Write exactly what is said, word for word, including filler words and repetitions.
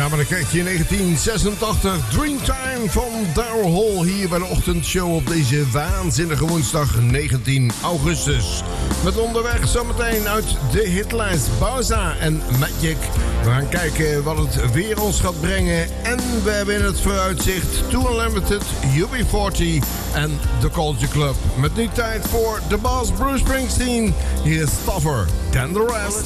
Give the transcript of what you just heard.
gaan we dan kijken in negentien zesentachtig. Dreamtime van Daryl Hall hier bij de ochtendshow op deze waanzinnige woensdag negentien augustus. Met onderweg zometeen uit de hitlijst Bowser en Magic. We gaan kijken wat het weer ons gaat brengen. En we hebben in het vooruitzicht Too Unlimited, U B veertig en The Culture Club. Met nu tijd voor de Boss Bruce Springsteen. Hier is Tougher Than The Rest.